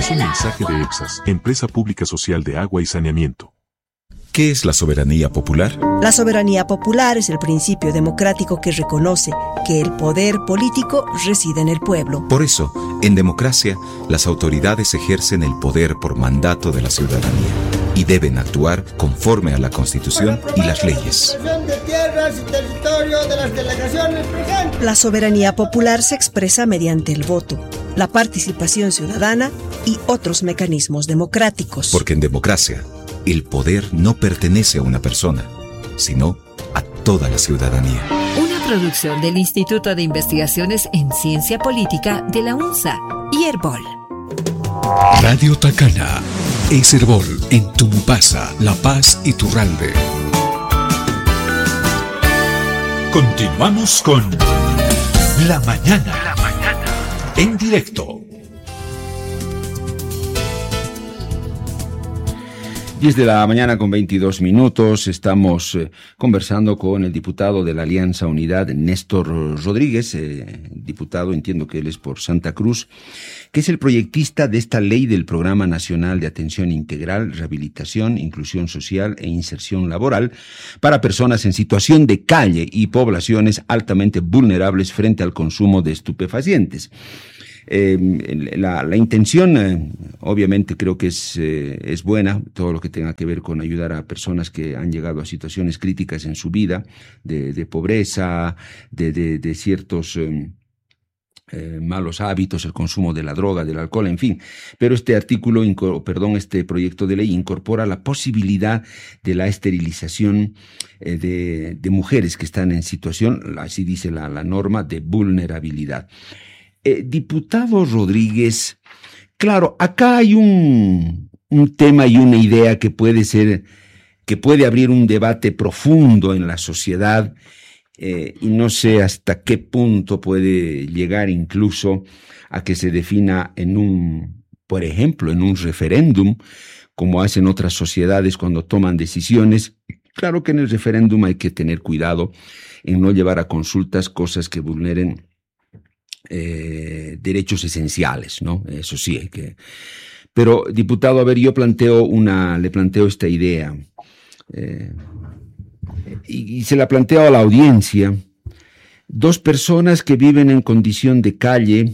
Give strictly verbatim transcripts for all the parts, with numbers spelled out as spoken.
es un mensaje de EPSAS, Empresa Pública Social de Agua y Saneamiento. ¿Qué es la soberanía popular? La soberanía popular es el principio democrático que reconoce que el poder político reside en el pueblo. Por eso, en democracia, las autoridades ejercen el poder por mandato de la ciudadanía y deben actuar conforme a la Constitución y las leyes. La soberanía popular se expresa mediante el voto, la participación ciudadana y otros mecanismos democráticos. Porque en democracia, el poder no pertenece a una persona, sino a toda la ciudadanía. Una producción del Instituto de Investigaciones en Ciencia Política de la UNSA y Herbol. Radio Tacana es Herbol en Tumbasa, La Paz y Turralbe. Continuamos con La Mañana, La Mañana en directo. diez de la mañana con veintidós minutos, estamos eh, conversando con el diputado de la Alianza Unidad, Néstor Rodríguez, eh, diputado, entiendo que él es por Santa Cruz, que es el proyectista de esta ley del Programa Nacional de Atención Integral, Rehabilitación, Inclusión Social e Inserción Laboral para personas en situación de calle y poblaciones altamente vulnerables frente al consumo de estupefacientes. Eh, la, la intención, eh, obviamente, creo que es, eh, es buena, todo lo que tenga que ver con ayudar a personas que han llegado a situaciones críticas en su vida, de, de pobreza, de, de, de ciertos eh, eh, malos hábitos, el consumo de la droga, del alcohol, en fin. Pero este artículo, perdón, este proyecto de ley incorpora la posibilidad de la esterilización eh, de, de mujeres que están en situación, así dice la, la norma, de vulnerabilidad. Eh, diputado Rodríguez, claro, acá hay un, un tema y una idea que puede ser, que puede abrir un debate profundo en la sociedad, eh, y no sé hasta qué punto puede llegar incluso a que se defina en un, por ejemplo, en un referéndum, como hacen otras sociedades cuando toman decisiones. Claro que en el referéndum hay que tener cuidado en no llevar a consultas cosas que vulneren Eh, derechos esenciales, ¿no? Eso sí hay que... Pero, diputado, a ver, yo planteo una, le planteo esta idea, eh, y, y se la planteo a la audiencia. Dos personas que viven en condición de calle,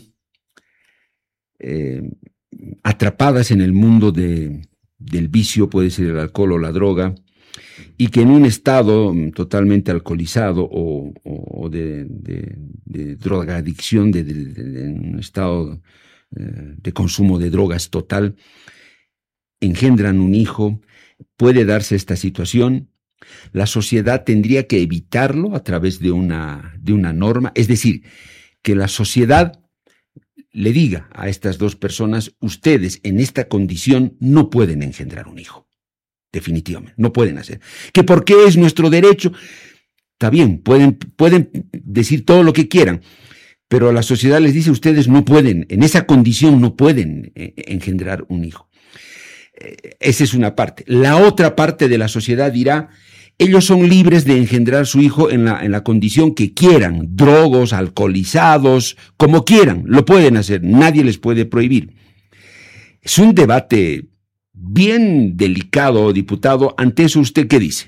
eh, atrapadas en el mundo de, del vicio, puede ser el alcohol o la droga, y que en un estado totalmente alcoholizado o, o, o de, de, de drogadicción, de, de, de, de un estado eh, de consumo de drogas total, engendran un hijo, puede darse esta situación. La sociedad tendría que evitarlo a través de una, de una norma, es decir, que la sociedad le diga a estas dos personas: ustedes en esta condición no pueden engendrar un hijo. Definitivamente, no pueden hacer. ¿Que por qué es nuestro derecho? Está bien, pueden, pueden decir todo lo que quieran, pero la sociedad les dice: ustedes no pueden, en esa condición no pueden eh, engendrar un hijo. Eh, esa es una parte. La otra parte de la sociedad dirá: ellos son libres de engendrar su hijo en la, en la condición que quieran, drogos, alcoholizados, como quieran, lo pueden hacer, nadie les puede prohibir. Es un debate bien delicado, diputado. Ante eso, ¿usted qué dice?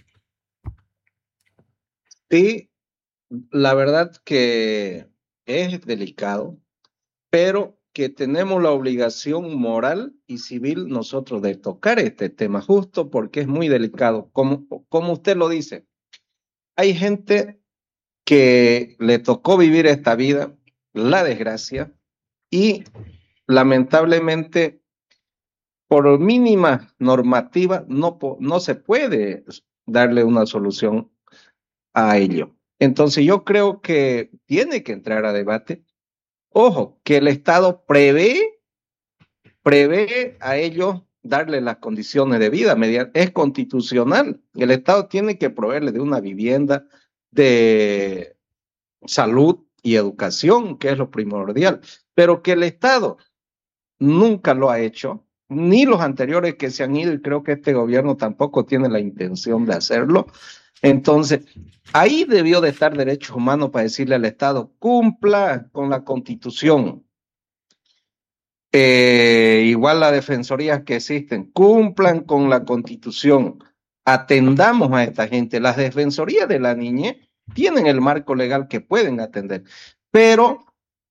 Sí, la verdad que es delicado, pero que tenemos la obligación moral y civil nosotros de tocar este tema, justo porque es muy delicado. Como, como usted lo dice, hay gente que le tocó vivir esta vida, la desgracia, y lamentablemente por mínima normativa no, no se puede darle una solución a ello. Entonces yo creo que tiene que entrar a debate. Ojo, que el Estado prevé, prevé a ellos darle las condiciones de vida, mediante, es constitucional. El Estado tiene que proveerle de una vivienda, de salud y educación, que es lo primordial. Pero que el Estado nunca lo ha hecho, ni los anteriores que se han ido, y creo que este gobierno tampoco tiene la intención de hacerlo. Entonces, ahí debió de estar derechos humanos para decirle al Estado: cumpla con la Constitución. eh, igual las defensorías que existen, cumplan con la Constitución, atendamos a esta gente. Las defensorías de la niñez tienen el marco legal que pueden atender, pero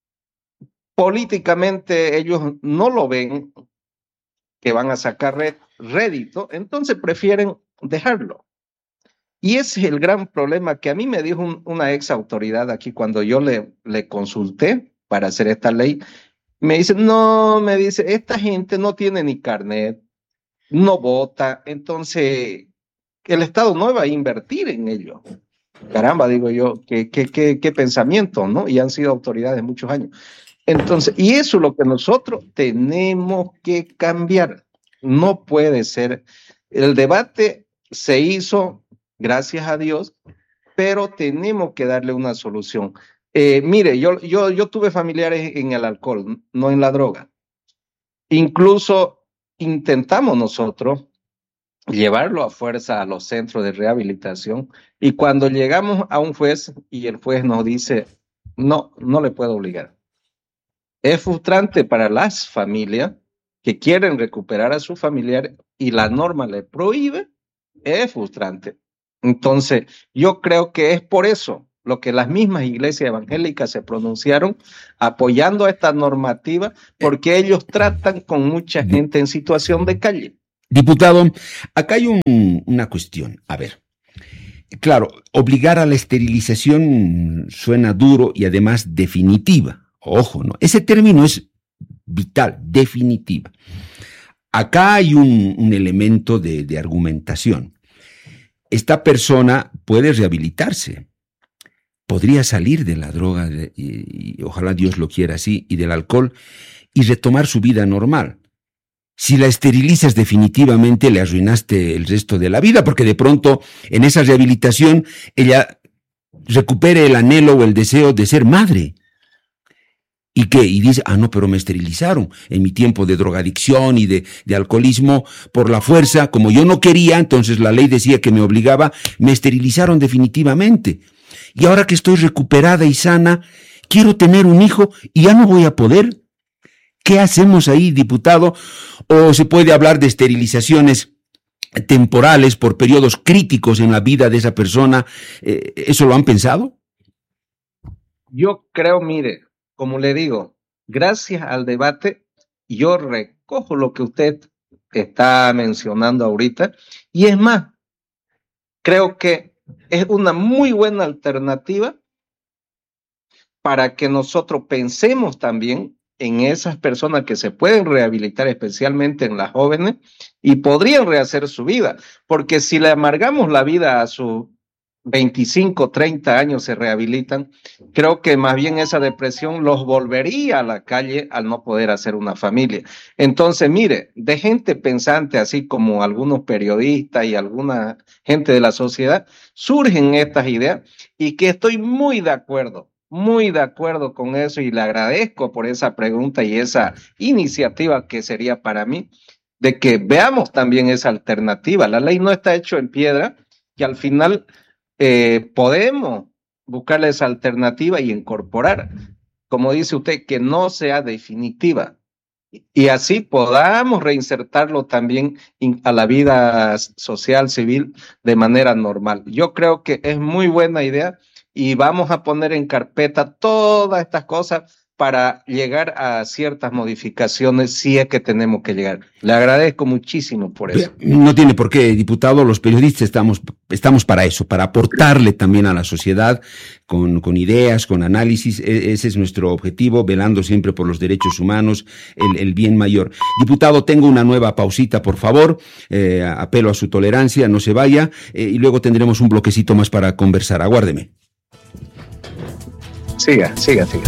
políticamente ellos no lo ven que van a sacar rédito, entonces prefieren dejarlo. Y ese es el gran problema que a mí me dijo un, una ex autoridad aquí cuando yo le, le consulté para hacer esta ley. Me dice, no, me dice, esta gente no tiene ni carnet, no vota, entonces el Estado no va a invertir en ello. Caramba, digo yo, qué, qué, qué, qué pensamiento, ¿no? Y han sido autoridades muchos años. Entonces, y eso es lo que nosotros tenemos que cambiar. No puede ser. El debate se hizo, gracias a Dios, pero tenemos que darle una solución. Eh, mire, yo, yo, yo tuve familiares en el alcohol, no en la droga. Incluso intentamos nosotros llevarlo a fuerza a los centros de rehabilitación y cuando llegamos a un juez y el juez nos dice, no, no le puedo obligar. Es frustrante para las familias que quieren recuperar a su familiar y la norma le prohíbe, es frustrante. Entonces, yo creo que es por eso lo que las mismas iglesias evangélicas se pronunciaron apoyando esta normativa, porque ellos tratan con mucha gente en situación de calle. Diputado, acá hay un, una cuestión. A ver, claro, obligar a la esterilización suena duro y además definitiva. Ojo, ¿no? Ese término es vital, definitiva. Acá hay un, un elemento de, de argumentación. Esta persona puede rehabilitarse, podría salir de la droga, de, y, y ojalá Dios lo quiera así, y del alcohol, y retomar su vida normal. Si la esterilizas definitivamente, le arruinaste el resto de la vida, porque de pronto en esa rehabilitación ella recupere el anhelo o el deseo de ser madre. ¿Y qué? Y dice, ah, no, pero me esterilizaron en mi tiempo de drogadicción y de, de alcoholismo por la fuerza, como yo no quería, entonces la ley decía que me obligaba, me esterilizaron definitivamente. Y ahora que estoy recuperada y sana, quiero tener un hijo y ya no voy a poder. ¿Qué hacemos ahí, diputado? ¿O se puede hablar de esterilizaciones temporales por periodos críticos en la vida de esa persona? ¿Eso lo han pensado? Yo creo, mire, como le digo, gracias al debate, yo recojo lo que usted está mencionando ahorita, y es más, creo que es una muy buena alternativa para que nosotros pensemos también en esas personas que se pueden rehabilitar, especialmente en las jóvenes, y podrían rehacer su vida, porque si le amargamos la vida a sus veinticinco, treinta años se rehabilitan, creo que más bien esa depresión los volvería a la calle al no poder hacer una familia. Entonces, mire, de gente pensante, así como algunos periodistas y alguna gente de la sociedad, surgen estas ideas y que estoy muy de acuerdo, muy de acuerdo con eso y le agradezco por esa pregunta y esa iniciativa que sería para mí, de que veamos también esa alternativa. La ley no está hecha en piedra y al final Eh, podemos buscarle esa alternativa y incorporar, como dice usted, que no sea definitiva y así podamos reinsertarlo también a la vida social, civil, de manera normal. Yo creo que es muy buena idea y vamos a poner en carpeta todas estas cosas para llegar a ciertas modificaciones si es que tenemos que llegar. Le agradezco muchísimo por eso. No tiene por qué, diputado, los periodistas estamos, estamos para eso, para aportarle también a la sociedad con, con ideas, con análisis. E- ese es nuestro objetivo, velando siempre por los derechos humanos, el, el bien mayor. Diputado, tengo una nueva pausita, por favor, eh, apelo a su tolerancia, no se vaya, eh, y luego tendremos un bloquecito más para conversar. Aguárdeme. Siga, siga, siga.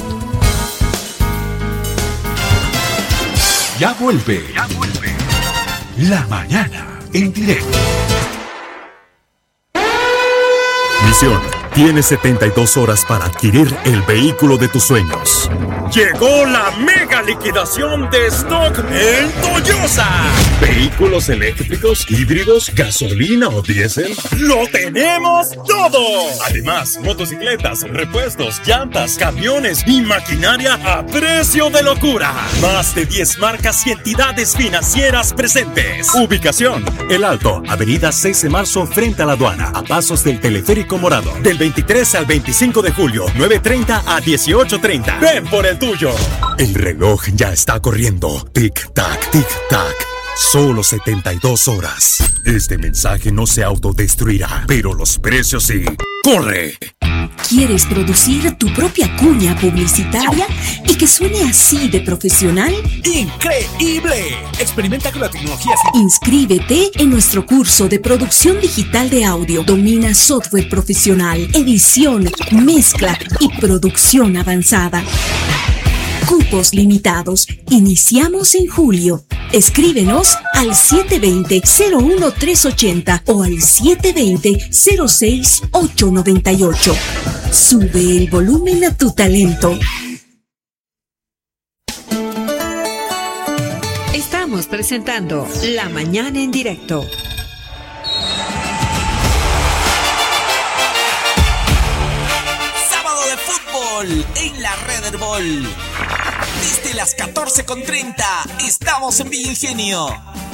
Ya vuelve, ya vuelve. La mañana en directo. Misión: Tienes setenta y dos horas para adquirir el vehículo de tus sueños. Llegó la mega liquidación de stock en Toyosa. ¿Vehículos eléctricos, híbridos, gasolina o diésel? ¡Lo tenemos todo! Además, motocicletas, repuestos, llantas, camiones y maquinaria a precio de locura. Más de diez marcas y entidades financieras presentes. Ubicación: El Alto, avenida seis de marzo frente a la aduana, a pasos del Teleférico Morado. Del veintitrés al veinticinco de julio, nueve treinta a dieciocho treinta. Ven por el tuyo. El reloj ya está corriendo. Tic-tac, tic-tac. Solo setenta y dos horas. Este mensaje no se autodestruirá, pero los precios sí. ¡Corre! ¿Quieres producir tu propia cuña publicitaria y que suene así de profesional? ¡Increíble! Experimenta con la tecnología. Inscríbete en nuestro curso de producción digital de audio. Domina software profesional, edición, mezcla y producción avanzada. Cupos limitados. Iniciamos en julio. Escríbenos al siete dos cero, cero uno tres ocho cero o al siete dos cero, cero seis ocho nueve ocho. Sube el volumen a tu talento. Estamos presentando La Mañana en Directo. Sábado de fútbol en la Red Herbol. Desde las catorce con treinta estamos en Villa Ingenio.